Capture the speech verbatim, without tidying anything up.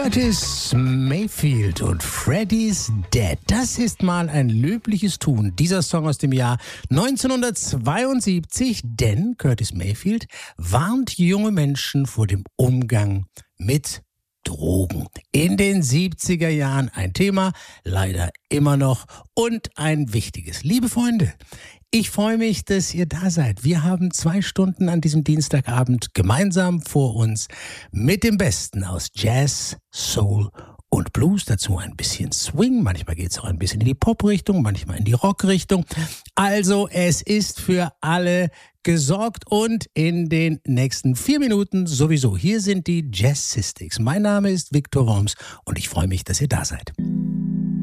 Curtis Mayfield und Freddy's Dead. Das ist mal ein löbliches Tun. Dieser Song aus dem Jahr neunzehnhundertzweiundsiebzig, denn Curtis Mayfield warnt junge Menschen vor dem Umgang mit Drogen. In den siebziger Jahren ein Thema, leider immer noch und ein wichtiges. Liebe Freunde, ich freue mich, dass ihr da seid. Wir haben zwei Stunden an diesem Dienstagabend gemeinsam vor uns mit dem Besten aus Jazz, Soul und Blues. Dazu ein bisschen Swing. Manchmal geht es auch ein bisschen in die Pop-Richtung, manchmal in die Rock-Richtung. Also es ist für alle gesorgt und in den nächsten vier Minuten sowieso. Hier sind die Jazzistics. Mein Name ist Viktor Worms und ich freue mich, dass ihr da seid.